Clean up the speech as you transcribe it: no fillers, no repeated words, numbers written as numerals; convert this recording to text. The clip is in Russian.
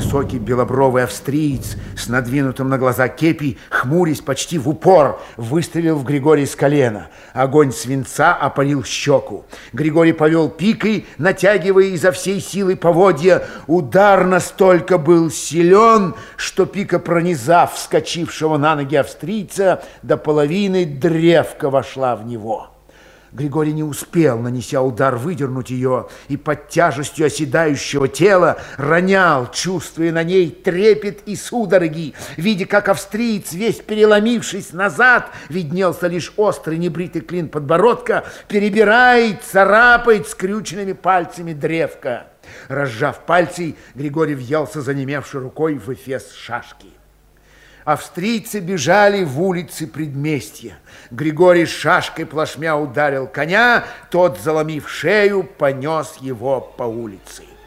Высокий белобровый австриец с надвинутым на глаза кепи, хмурясь почти в упор, выстрелил в Григория с колена. Огонь свинца опалил щеку. Григорий повел пикой, натягивая изо всей силы поводья. Удар настолько был силен, что пика, пронизав вскочившего на ноги австрийца, до половины древка вошла в него. Григорий не успел, нанеся удар, выдернуть ее, и под тяжестью оседающего тела ронял, чувствуя на ней трепет и судороги, видя, как австриец, весь переломившись назад, виднелся лишь острый небритый клин подбородка, перебирает, царапает скрюченными пальцами древко. Разжав пальцы, Григорий въелся занемевшей рукой в эфес шашки. Австрийцы бежали в улицы предместья. Григорий шашкой плашмя ударил коня, тот, заломив шею, понес его по улице.